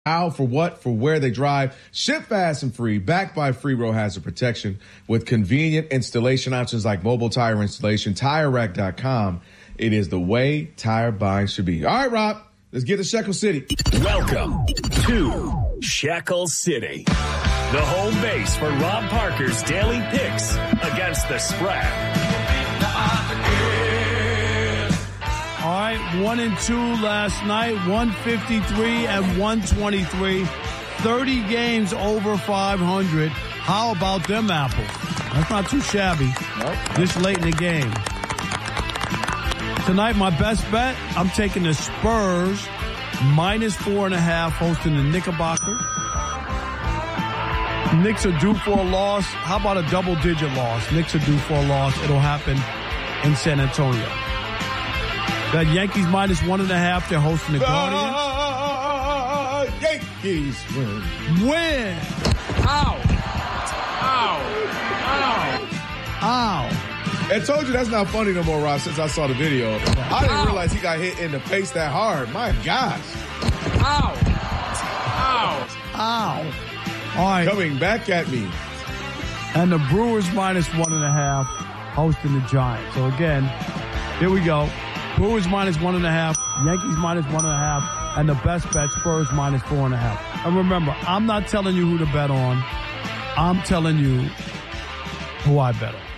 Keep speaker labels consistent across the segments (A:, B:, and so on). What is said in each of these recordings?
A: How, for what, for where they drive. Ship fast and free, backed by Free Row Hazard Protection with convenient installation options like mobile tire installation. TireRack.com. It is the way tire buying should be. All right, Rob, let's get to Shekel City.
B: Welcome to Shekel City, the home base for Rob Parker's daily picks against the spread.
C: All right, 1-2 last night, 153 and 123, 30 games over 500. How about them apples? That's not too shabby.
A: Nope.
C: This late in the game. Tonight, my best bet, I'm taking the Spurs -4.5 hosting the Knickerbocker. Knicks are due for a loss. How about a double-digit loss? Knicks are due for a loss. It'll happen in San Antonio. That Yankees -1.5. They're hosting the Guardians.
A: Yankees win.
C: Win. Ow. Ow. Ow. Ow.
A: I told you that's not funny no more, Rob, since I saw the video. I didn't realize he got hit in the face that hard. My gosh.
C: Ow. Ow. Ow. All right.
A: Coming back at me.
C: And the Brewers -1.5 hosting the Giants. So again, here we go. Brewers -1.5, Yankees -1.5, and the best bet, Spurs -4.5. And remember, I'm not telling you who to bet on. I'm telling you who I bet on.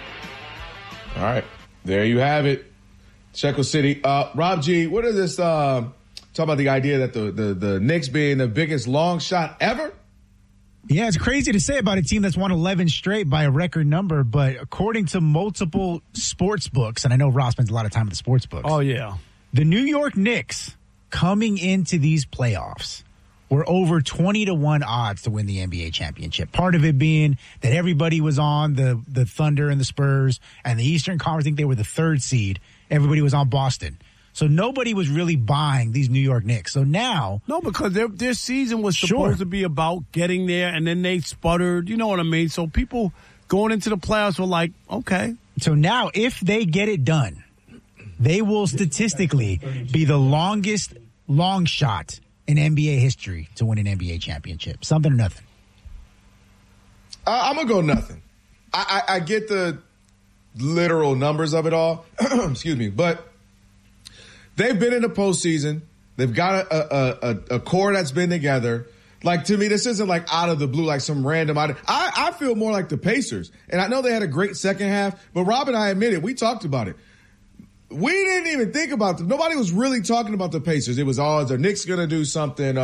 A: All right. There you have it. Shekel City. Rob G, what is this, talk about the idea that the Knicks being the biggest long shot ever?
D: Yeah, it's crazy to say about a team that's won 11 straight by a record number, but according to multiple sports books, and I know Ross spends a lot of time with the sports books.
C: Oh, yeah.
D: The New York Knicks coming into these playoffs were over 20-1 odds to win the NBA championship. Part of it being that everybody was on the Thunder and the Spurs, and the Eastern Conference, I think they were the third seed. Everybody was on Boston. So nobody was really buying these New York Knicks. So now...
C: No, because their season was supposed to be about getting there, and then they sputtered. You know what I mean? So people going into the playoffs were like, okay.
D: So now, if they get it done, they will statistically be the longest long shot in NBA history to win an NBA championship. Something or nothing.
A: I'm going to go nothing. I get the literal numbers of it all. Excuse me. But... they've been in the postseason. They've got a core that's been together. Like, to me, this isn't like out of the blue, like some random. I feel more like the Pacers. And I know they had a great second half, but Rob and I admit it. We talked about it. We didn't even think about them. Nobody was really talking about the Pacers. It was, is the Knicks going to do something?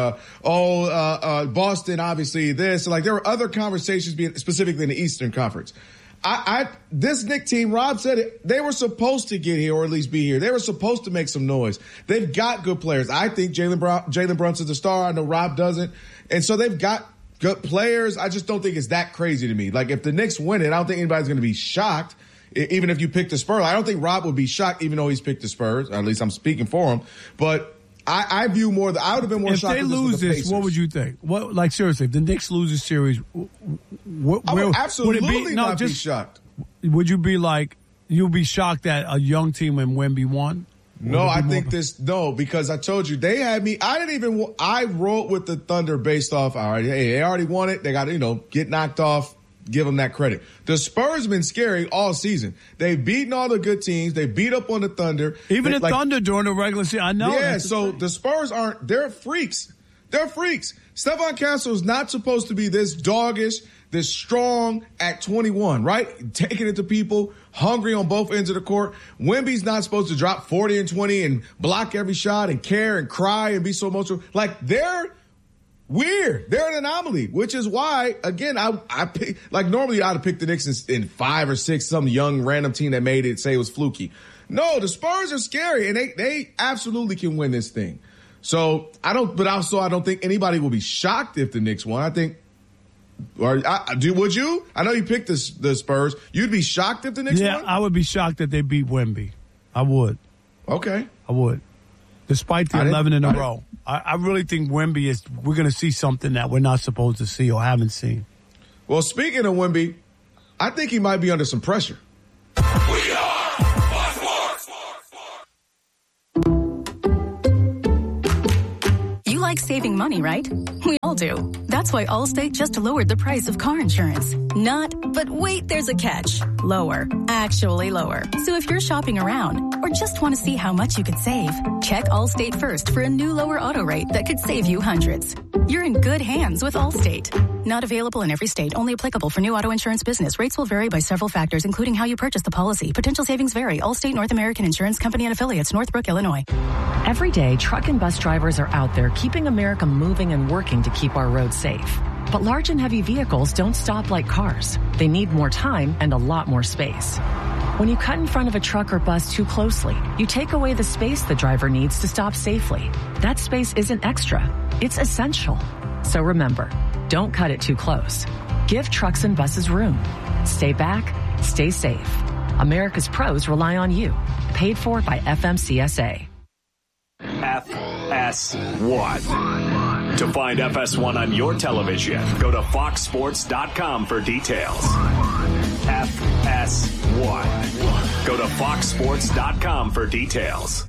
A: Boston, obviously this. Like, there were other conversations being specifically in the Eastern Conference. This Knicks team, Rob said it, they were supposed to get here or at least be here. They were supposed to make some noise. They've got good players. I think Jalen Brunson's a star. I know Rob doesn't. And so they've got good players. I just don't think it's that crazy to me. Like, if the Knicks win it, I don't think anybody's going to be shocked. Even if you pick the Spurs, I don't think Rob would be shocked even though he's picked the Spurs. At least I'm speaking for him. But I view more I would have been more shocked
C: if they lose this. What would you think? What, like, seriously, if the Knicks lose this series,
A: I would absolutely not be shocked.
C: Would you be like, you'd be shocked that a young team in Wemby won?
A: No, I think because I told you they had me. I wrote with the Thunder based off, all right, hey, they already won it. They got to, get knocked off. Give them that credit. The Spurs been scary all season. They've beaten all the good teams. They beat up on the Thunder.
C: Even the Thunder during the regular season. I know.
A: Yeah, so the Spurs they're freaks. They're freaks. Stephon Castle is not supposed to be this doggish, this strong at 21, right? Taking it to people, hungry on both ends of the court. Wemby's not supposed to drop 40 and 20 and block every shot and care and cry and be so emotional. Like, they're weird. They're an anomaly, which is why, again, I pick, like, normally I'd have picked the Knicks in 5 or 6, some young random team that made it say it was fluky. No, the Spurs are scary, and they absolutely can win this thing. So I don't think anybody will be shocked if the Knicks won. I think, would you? I know you picked the Spurs. You'd be shocked if the Knicks won?
C: Yeah, I would be shocked that they beat Wemby. I would.
A: Okay.
C: I would. Despite the 11 in a row. I really think Wemby we're going to see something that we're not supposed to see or haven't seen.
A: Well, speaking of Wemby, I think he might be under some pressure.
B: We are Fox
E: You like saving money, right? We all do. That's why Allstate just lowered the price of car insurance. Not, but wait, there's a catch. Lower. Actually lower. So if you're shopping around or just want to see how much you could save, check Allstate first for a new lower auto rate that could save you hundreds. You're in good hands with Allstate. Not available in every state. Only applicable for new auto insurance business. Rates will vary by several factors, including how you purchase the policy. Potential savings vary. Allstate North American Insurance Company and Affiliates, Northbrook, Illinois.
F: Every day, truck and bus drivers are out there keeping America moving and working to keep our roads safe. But large and heavy vehicles don't stop like cars. They need more time and a lot more space. When you cut in front of a truck or bus too closely, you take away the space the driver needs to stop safely. That space isn't extra. It's essential. So remember, don't cut it too close. Give trucks and buses room. Stay back, stay safe. America's pros rely on you. Paid for by FMCSA.
B: FS1. To find FS1 on your television, go to foxsports.com for details. FS1. Go to foxsports.com for details.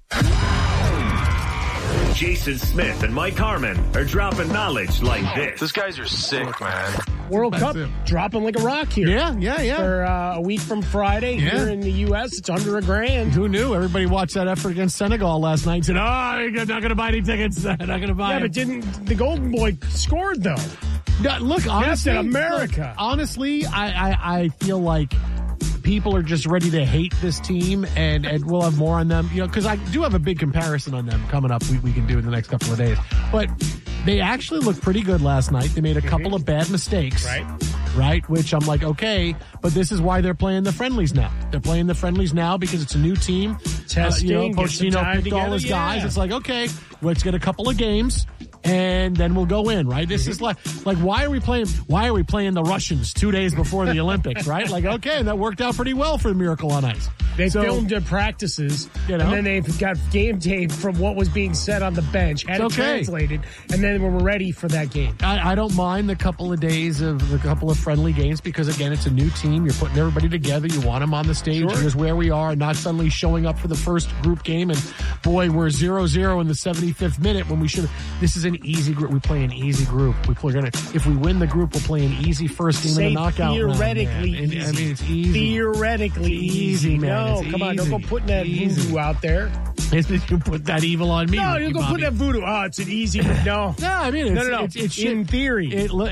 B: Jason Smith and Mike Harmon are dropping knowledge like this.
G: These guys are sick, man.
H: World Cup dropping like a rock here.
C: Yeah.
H: For a week from Friday here in the U.S., it's under $1,000.
C: Who knew? Everybody watched that effort against Senegal last night and said, you're not going to buy any tickets. Not going to buy
H: Yeah, but didn't the Golden Boy scored, though?
C: No, look, honestly,
H: America.
C: Look, honestly, I feel like people are just ready to hate this team, and we'll have more on them, because I do have a big comparison on them coming up we can do in the next couple of days. But they actually looked pretty good last night. They made a couple of bad mistakes. Right, which I'm like, okay, but this is why they're playing the friendlies now. They're playing the friendlies now because it's a new team.
H: Testing,
C: Pochettino picked all his guys. It's like, okay, let's get a couple of games, and then we'll go in, right? This is like why are we playing the Russians 2 days before the Olympics, right? Like, okay, that worked out pretty well for the Miracle on Ice.
H: They filmed their practices, and then they've got game tape from what was being said on the bench, had it translated, and then we're ready for that game.
C: I don't mind the couple of days of the couple of friendly games because, again, it's a new team. You're putting everybody together. You want them on the stage. Sure. Here's where we are, not suddenly showing up for the first group game, and boy, we're 0-0 in the 75th minute when we should. This is an easy group. We play an easy group. If we win the group, we'll play an easy first game in the knockout
H: theoretically
C: round.
H: Easy.
C: I mean, it's easy.
H: Theoretically
C: easy, man.
H: No, come on, don't go putting that voodoo out there.
C: You put that evil on me.
H: No, you go put that voodoo. Oh, it's an easy. No,
C: I mean, it's
H: in theory.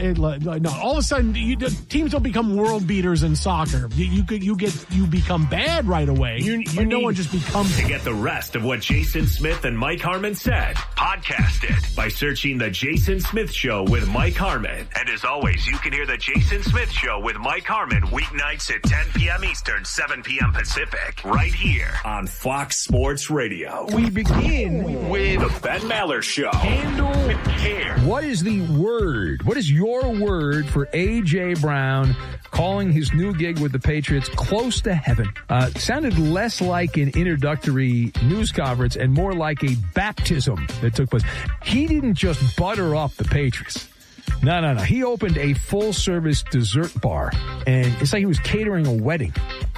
C: No, all of a sudden, teams don't become world beaters in soccer. You become bad right away. No one just becomes.
B: To get the rest of what Jason Smith and Mike Harmon said, podcast it by searching The Jason Smith Show with Mike Harmon. And as always, you can hear The Jason Smith Show with Mike Harmon weeknights at 10 p.m. Eastern, 7 p.m. Pacific, right here on Fox Sports Radio.
I: We begin with
B: The Ben Maller Show.
I: Handle
B: with care.
I: What is the word? What is your word for A.J. Brown calling his new gig with the Patriots close to heaven? Sounded less like an introductory news conference and more like a baptism that took place. He didn't just butter up the Patriots. No. He opened a full-service dessert bar, and it's like he was catering a wedding.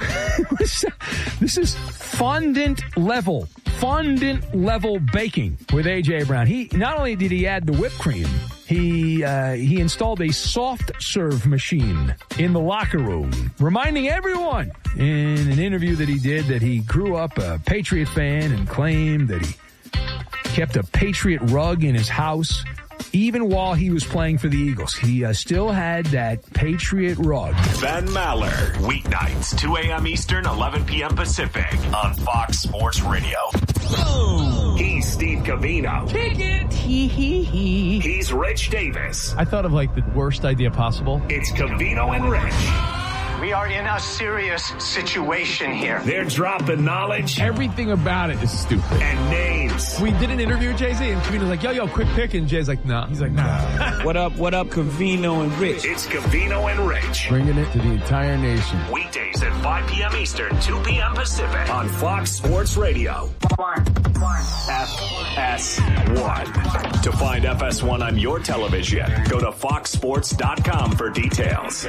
I: This is fondant level baking with A.J. Brown. He not only did he add the whipped cream, he installed a soft serve machine in the locker room, reminding everyone in an interview that he did that he grew up a Patriot fan and claimed that he kept a Patriot rug in his house. Even while he was playing for the Eagles, he still had that Patriot rug.
B: Ben Maller, weeknights, 2 a.m. Eastern, 11 p.m. Pacific, on Fox Sports Radio. Boom. He's Steve Covino.
J: Kick it.
B: He's Rich Davis.
J: I thought of like the worst idea possible.
B: It's Covino and Rich.
K: We are in a serious situation here.
B: They're dropping knowledge.
J: Everything about it is stupid.
B: And names.
J: We did an interview with Jay-Z, and Covino's like, yo, quick pick. And Jay's like, nah. He's like, nah.
L: What up, Covino and Rich?
B: It's Covino and Rich.
J: Bringing it to the entire nation.
B: Weekdays at 5 p.m. Eastern, 2 p.m. Pacific on Fox Sports Radio. FS1. To find FS1 on your television, go to foxsports.com for details.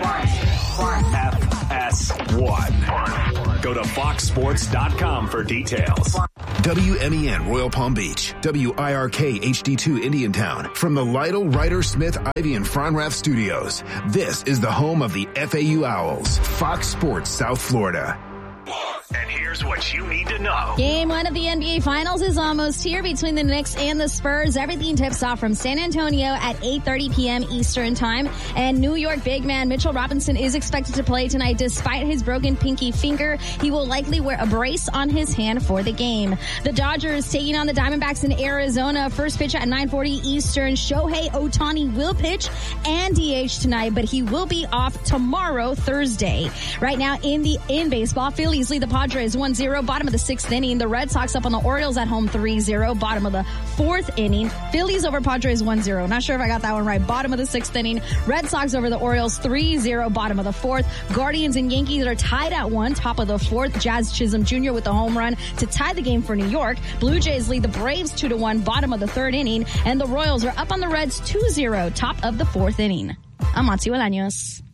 B: FS1. Go to foxsports.com for details.
G: WMEN Royal Palm Beach, WIRK HD2 Indiantown. From the Lytle, Ryder, Smith, Ivy, and Fronrath Studios, this is the home of the FAU Owls, Fox Sports South Florida.
B: And here's what you need to know.
M: Game 1 of the NBA Finals is almost here between the Knicks and the Spurs. Everything tips off from San Antonio at 8:30 p.m. Eastern Time. And New York big man Mitchell Robinson is expected to play tonight despite his broken pinky finger. He will likely wear a brace on his hand for the game. The Dodgers taking on the Diamondbacks in Arizona. First pitch at 9:40 Eastern. Shohei Ohtani will pitch and DH tonight, but he will be off tomorrow, Thursday. Right now in baseball, Phillies lead the Padres 1-0, bottom of the 6th inning. The Red Sox up on the Orioles at home 3-0, bottom of the 4th inning. Phillies over Padres 1-0. Not sure if I got that one right. Bottom of the 6th inning. Red Sox over the Orioles 3-0, bottom of the 4th. Guardians and Yankees are tied at 1, top of the 4th. Jazz Chisholm Jr. with the home run to tie the game for New York. Blue Jays lead the Braves 2-1, bottom of the 3rd inning. And the Royals are up on the Reds 2-0, top of the 4th inning. I'm Matzi Bolaños.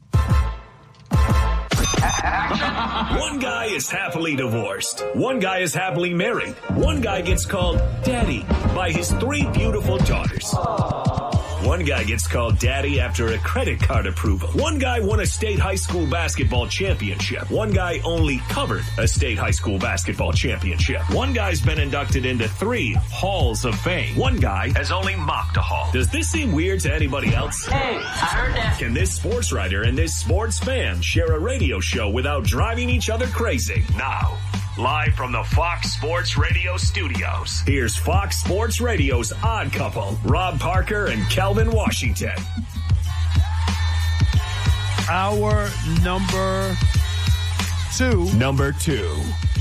B: One guy is happily divorced. One guy is happily married. One guy gets called daddy by his 3 beautiful daughters. One guy gets called daddy after a credit card approval. One guy won a state high school basketball championship. One guy only covered a state high school basketball championship. One guy's been inducted into 3 halls of fame. One guy has only mocked a hall. Does this seem weird to anybody else?
L: Hey, I heard that.
B: Can this sports writer and this sports fan share a radio show without driving each other crazy? Now, live from the Fox Sports Radio studios, here's Fox Sports Radio's Odd Couple, Rob Parker and Kelvin Washington.
C: Our number 2.
B: Number 2.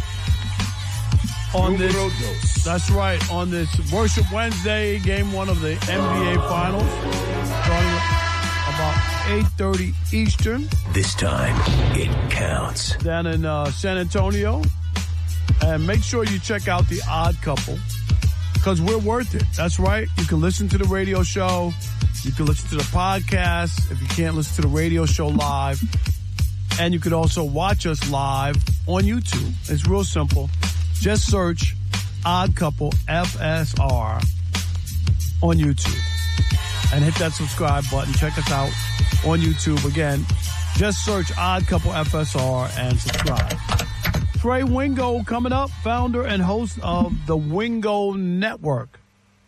C: On this, that's right, on this Worship Wednesday, Game 1 of the NBA Finals, starting about 8:30 Eastern.
B: This time, it counts.
C: Down in San Antonio. And make sure you check out the Odd Couple, because we're worth it. That's right. You can listen to the radio show. You can listen to the podcast if you can't listen to the radio show live. And you can also watch us live on YouTube. It's real simple. Just search Odd Couple FSR on YouTube and hit that subscribe button. Check us out on YouTube. Again, just search Odd Couple FSR and subscribe. Trey Wingo coming up, founder and host of the Wingo Network.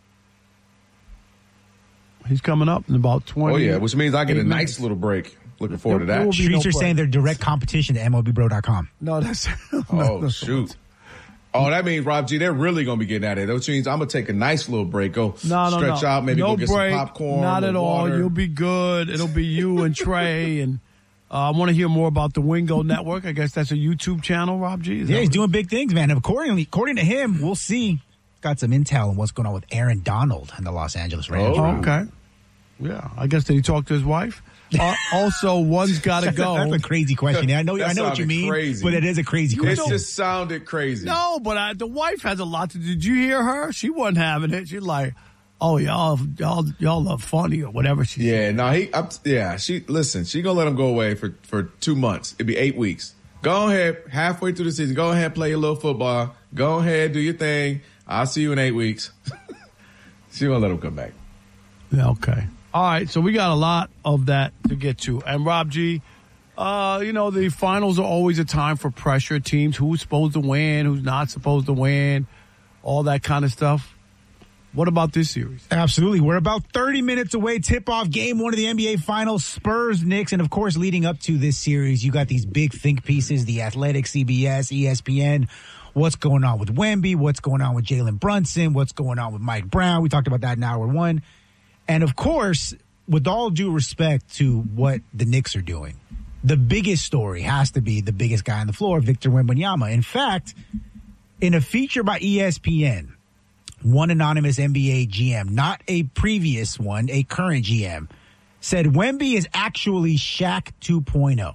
C: He's coming up in about 20
A: Oh, yeah, which means I get a
C: minutes.
A: nice little break. Looking forward to that.
D: Streets are saying they're direct competition to MLBBro.com.
C: No, that's...
A: Oh, shoot. Oh, that means, Rob G, they're really going to be getting at it. That means I'm going to take a nice little break. Go stretch out, maybe go get
C: break,
A: some popcorn.
C: Not at all.
A: Water.
C: You'll be good. It'll be you and Trey. And I want to hear more about the Wingo Network. I guess that's a YouTube channel, Rob G.
D: Yeah, he's doing big things, man. According to him, we'll see. Got some intel on what's going on with Aaron Donald and the Los Angeles Rams.
C: Oh, okay. Yeah, I guess did he talk to his wife? Also, one's got to go.
D: That's a crazy question. I know what you mean,
A: crazy.
D: but it is a crazy question.
A: It just sounded crazy.
C: No, but the wife has a lot to do. Did you hear her? She wasn't having it. She's like, oh, y'all are funny or whatever she said.
A: No, she gonna let him go away for 2 months. It'd be 8 weeks. Go ahead, halfway through the season, go ahead, play your little football. Go ahead, do your thing. I'll see you in 8 weeks. She gonna let him come back.
C: Yeah, okay. All right, so we got a lot of that to get to. And Rob G, the finals are always a time for pressure. Teams, who's supposed to win, who's not supposed to win, all that kind of stuff. What about this series?
D: Absolutely. We're about 30 minutes away. Tip-off Game 1 of the NBA Finals, Spurs, Knicks. And, of course, leading up to this series, you got these big think pieces, The Athletic, CBS, ESPN. What's going on with Wemby? What's going on with Jalen Brunson? What's going on with Mike Brown? We talked about that in hour 1. And, of course, with all due respect to what the Knicks are doing, the biggest story has to be the biggest guy on the floor, Victor Wembanyama. In fact, in a feature by ESPN, one anonymous NBA GM, not a previous one, a current GM, said Wemby is actually Shaq 2.0.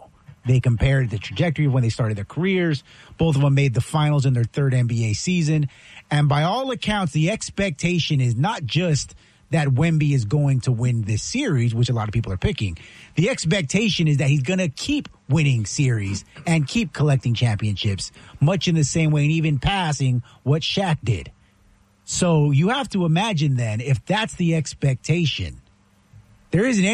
D: They compared the trajectory of when they started their careers. Both of them made the finals in their third NBA season. And by all accounts, the expectation is not just that Wemby is going to win this series, which a lot of people are picking. The expectation is that he's going to keep winning series and keep collecting championships, much in the same way and even passing what Shaq did. So you have to imagine then, if that's the expectation, there isn't